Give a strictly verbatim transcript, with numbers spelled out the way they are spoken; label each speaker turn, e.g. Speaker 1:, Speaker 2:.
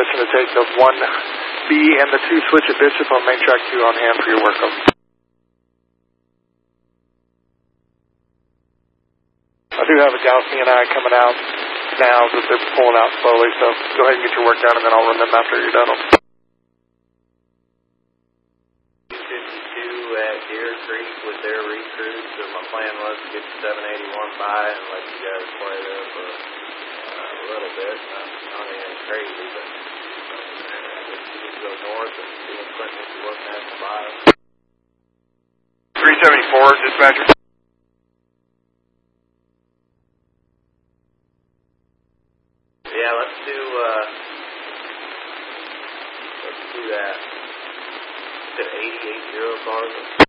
Speaker 1: position to take the one B and the two switch at Bishop on main track two on hand for your workup. I do have a Gauss E and I coming out now that they're pulling out slowly, so go ahead and get your work done and then I'll run them after you're done.
Speaker 2: fifty-two at Deer Creek with their recruit, so my plan was to get the seven eighty-one by and let you guys play there for uh, a little bit. Not, not anything crazy, but uh, you need to go north and see if Clinton is working at the bottom.
Speaker 1: three seventy-four, dispatcher.
Speaker 2: Yeah, let's do, uh, let's do that. Is it eighty-eight zero cars?